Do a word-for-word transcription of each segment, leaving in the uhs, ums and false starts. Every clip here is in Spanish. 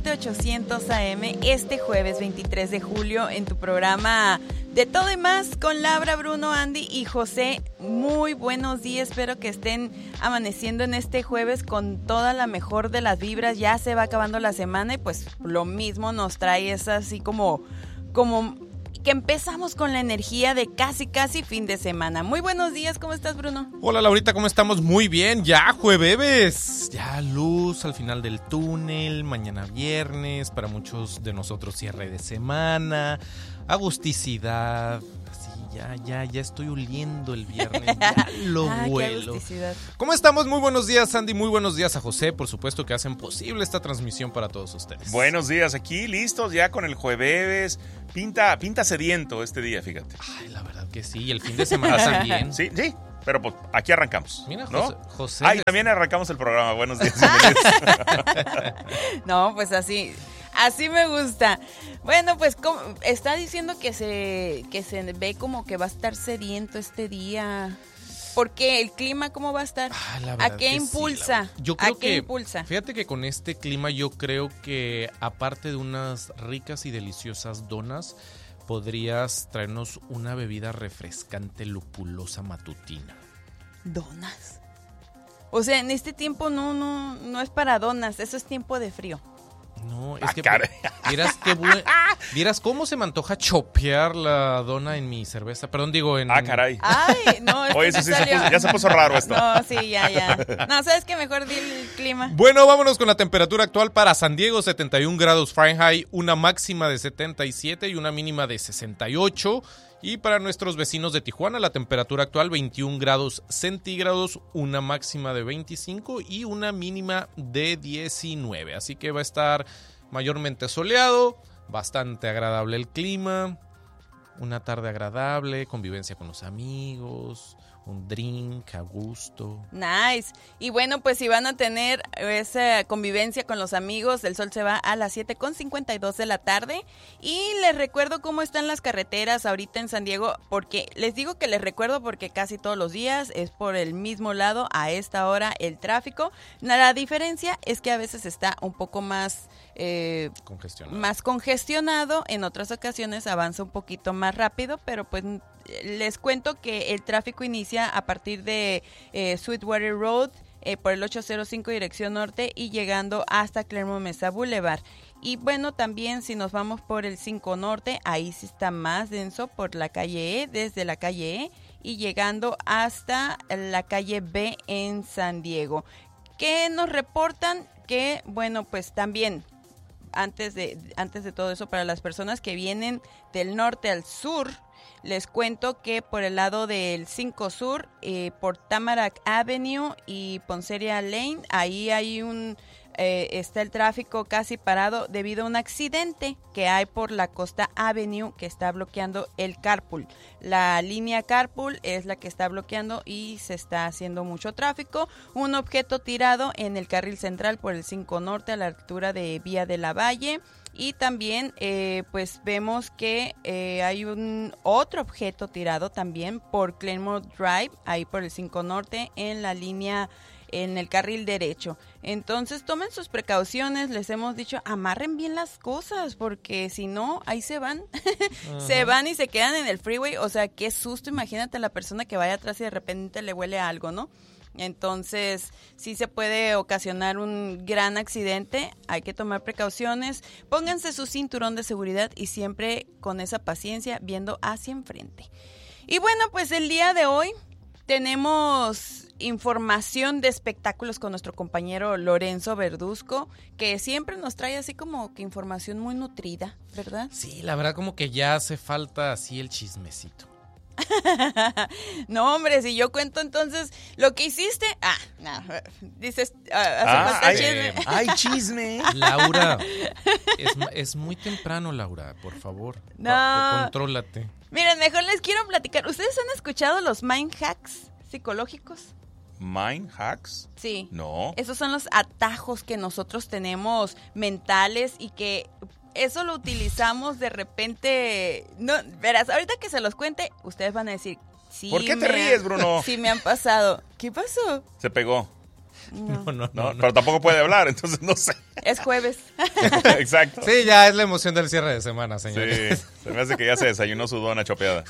siete ochocientos A M este jueves veintitrés de julio en tu programa De Todo y Más con Laura, Bruno, Andy y José. Muy buenos días, espero que estén amaneciendo en este jueves con toda la mejor de las vibras. Ya se va acabando la semana y pues lo mismo nos trae esa así como, como que empezamos con la energía de casi casi fin de semana. Muy buenos días, ¿cómo estás, Bruno? Hola, Laurita, ¿cómo estamos? Muy bien, ya jueves, ya luz al final del túnel, mañana viernes, para muchos de nosotros cierre de semana, agusticidad, así ya, ya, ya estoy oliendo el viernes, ya lo ah, vuelo. Qué agusticidad. ¿Cómo estamos? Muy buenos días, Sandy, muy buenos días a José, por supuesto que hacen posible esta transmisión para todos ustedes. Buenos días, aquí listos ya con el jueves. Pinta, pinta sediento este día, fíjate. Ay, la verdad que sí, y el fin de semana también. Sí, sí, pero pues aquí arrancamos. Mira, ¿no? José. José Ay, también arrancamos el programa. Buenos días. No, pues así, así me gusta. Bueno, pues como, está diciendo que se, que se ve como que va a estar sediento este día. ¿Por qué? ¿El clima cómo va a estar? Ah, la ¿A qué que impulsa? Sí, yo creo ¿A qué que, impulsa? Fíjate que con este clima yo creo que aparte de unas ricas y deliciosas donas, podrías traernos una bebida refrescante lupulosa matutina. ¿Donas? O sea, en este tiempo no, no, no es para donas, eso es tiempo de frío. No, es ah, que caray. vieras qué buen, vieras cómo se me antoja chopear la dona en mi cerveza. Perdón, digo en. Ah, caray. Ay, no, esto Oye, sí eso sí se salió. puso, ya se puso raro esto. No, sí, ya, ya. No, ¿sabes qué? Mejor di el clima. Bueno, vámonos con la temperatura actual para San Diego, setenta y un grados Fahrenheit, una máxima de setenta y siete y una mínima de sesenta y ocho. Y para nuestros vecinos de Tijuana, la temperatura actual veintiún grados centígrados, una máxima de veinticinco y una mínima de diecinueve. Así que va a estar mayormente soleado, bastante agradable el clima, una tarde agradable, convivencia con los amigos, un drink a gusto. Nice. Y bueno, pues si van a tener esa convivencia con los amigos, el sol se va a las siete con cincuenta y dos de la tarde. Y les recuerdo cómo están las carreteras ahorita en San Diego, porque les digo que les recuerdo porque casi todos los días es por el mismo lado a esta hora el tráfico. La diferencia es que a veces está un poco más eh, congestionado. más congestionado, en otras ocasiones avanza un poquito más rápido, pero pues les cuento que el tráfico inicia a partir de eh, Sweetwater Road eh, por el ochocientos cinco dirección norte y llegando hasta Claremont Mesa Boulevard. Y bueno, también si nos vamos por el cinco norte, ahí sí está más denso por la calle E, desde la calle E y llegando hasta la calle B en San Diego. ¿Qué nos reportan? Que bueno, pues también antes de, antes de todo eso, para las personas que vienen del norte al sur, les cuento que por el lado del cinco Sur, eh, por Tamarack Avenue y Ponceria Lane, ahí hay un eh, está el tráfico casi parado debido a un accidente que hay por la Costa Avenue que está bloqueando el carpool. La línea carpool es la que está bloqueando y se está haciendo mucho tráfico. Un objeto tirado en el carril central por el cinco Norte a la altura de Vía de la Valle. Y también eh, pues vemos que eh, hay un otro objeto tirado también por Claremont Drive, ahí por el cinco Norte, en la línea, en el carril derecho. Entonces tomen sus precauciones, les hemos dicho, amarren bien las cosas, porque si no, ahí se van, se van y se quedan en el freeway. O sea, qué susto, imagínate a la persona que vaya atrás y de repente le huele a algo, ¿no? Entonces, sí se puede ocasionar un gran accidente, hay que tomar precauciones, pónganse su cinturón de seguridad y siempre con esa paciencia viendo hacia enfrente. Y bueno, pues el día de hoy tenemos información de espectáculos con nuestro compañero Lorenzo Verduzco, que siempre nos trae así como que información muy nutrida, ¿verdad? Sí, la verdad como que ya hace falta así el chismecito. No, hombre, si yo cuento entonces lo que hiciste. Ah, no, dices, uh, hace ah, falta ay, chisme. ¡Ay, chisme! Laura, es, es muy temprano, Laura, por favor. No. Co- contrólate. Miren, mejor les quiero platicar. ¿Ustedes han escuchado los mind hacks psicológicos? ¿Mind hacks? Sí. No. Esos son los atajos que nosotros tenemos mentales y que eso lo utilizamos de repente. No, verás, ahorita que se los cuente, ustedes van a decir, sí. ¿Por qué te me ríes, han- Bruno? Sí me han pasado. ¿Qué pasó? Se pegó. No. No, no, No, no, no. pero tampoco puede hablar, entonces no sé. Es jueves. Exacto. Sí, ya es la emoción del cierre de semana, señores. Sí, se me hace que ya se desayunó su dona chopeada.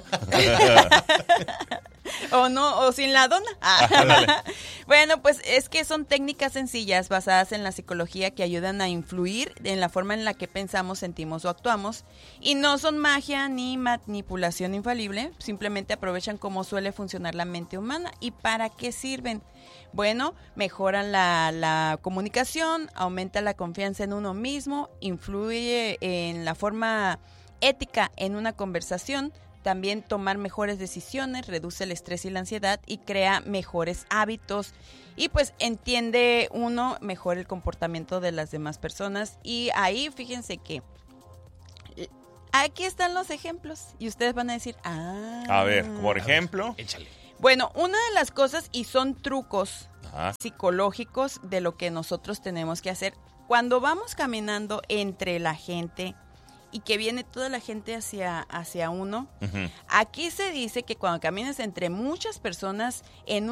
O no, o sin la dona. Ah. Ándale. Bueno, pues es que son técnicas sencillas basadas en la psicología que ayudan a influir en la forma en la que pensamos, sentimos o actuamos. Y no son magia ni manipulación infalible, simplemente aprovechan cómo suele funcionar la mente humana. ¿Y para qué sirven? Bueno, mejoran la, la comunicación, aumenta la confianza en uno mismo, influye en la forma ética en una conversación, también tomar mejores decisiones, reduce el estrés y la ansiedad y crea mejores hábitos. Y pues entiende uno mejor el comportamiento de las demás personas. Y ahí fíjense que aquí están los ejemplos. Y ustedes van a decir, ah. A ver, por ejemplo. Échale. Bueno, una de las cosas, y son trucos Ajá. psicológicos de lo que nosotros tenemos que hacer, cuando vamos caminando entre la gente y que viene toda la gente hacia, hacia uno, Ujú. aquí se dice que cuando camines entre muchas personas en